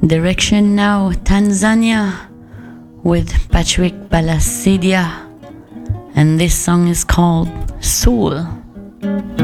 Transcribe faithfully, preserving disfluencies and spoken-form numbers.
Direction now, Tanzania with Patrick Balasidia, and this song is called Soul.